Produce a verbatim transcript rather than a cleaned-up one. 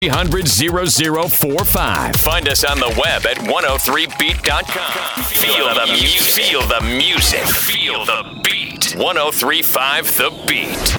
hundred, zero zero four five. Find us on the web at one oh three beat dot com. Feel the music. Feel the music. Feel the beat. one oh three point five The Beat.